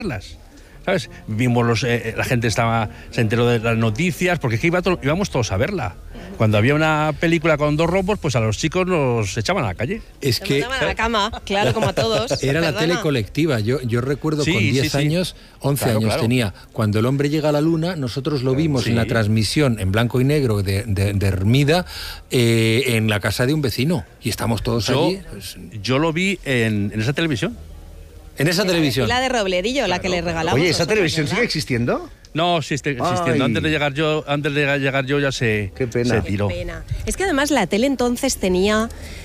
verlas. ¿Sabes? Vimos la gente se enteró de las noticias, porque es que íbamos todos a verla. Cuando había una película con 2 rombos, pues a los chicos los echaban a la calle. Es que a la cama, claro, como a todos. Era la tele colectiva. Yo recuerdo con 10 años, 11 años tenía. Cuando el hombre llega a la luna, nosotros lo vimos en la transmisión en blanco y negro de Hermida, en la casa de un vecino. Y estamos todos allí. Yo lo vi en esa televisión. En esa televisión. La de Roblerillo, la que le regalamos. Oye, ¿esa televisión sigue existiendo? No, sí está existiendo. Antes de llegar yo ya se tiró. Qué pena. Es que además la tele entonces tenía,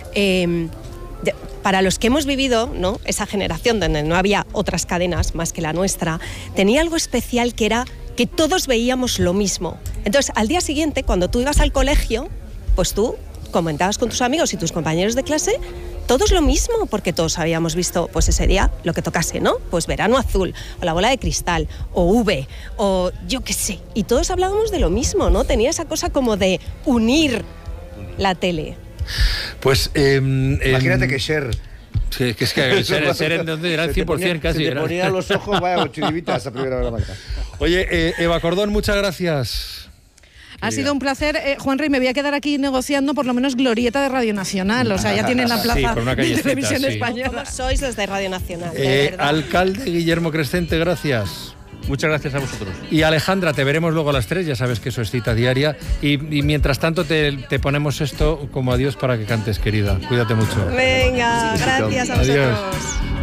para los que hemos vivido, ¿no?, esa generación donde no había otras cadenas más que la nuestra, tenía algo especial que era que todos veíamos lo mismo. Entonces, al día siguiente, cuando tú ibas al colegio, pues tú comentabas con tus amigos y tus compañeros de clase todos lo mismo, porque todos habíamos visto pues ese día lo que tocase, ¿no? Pues Verano Azul, o La Bola de Cristal, o V, o yo qué sé. Y todos hablábamos de lo mismo, ¿no? Tenía esa cosa como de unir la tele. Pues imagínate que Cher... Sí, que es que Cher entonces era el 100% casi. Se te ponía los ojos, vaya, chiribitas a primera hora. Oye, Eva Cordón, muchas gracias. Ha sido un placer, Juanri, me voy a quedar aquí negociando por lo menos glorieta de Radio Nacional, o sea, ya tienen la plaza de Televisión Española. ¿Cómo sois los de Radio Nacional? Alcalde Guillermo Crescente, gracias. Muchas gracias a vosotros. Y Alejandra, te veremos luego a las 3, ya sabes que eso es cita diaria. Y mientras tanto te ponemos esto como adiós para que cantes, querida. Cuídate mucho. Venga, gracias a vosotros. Adiós.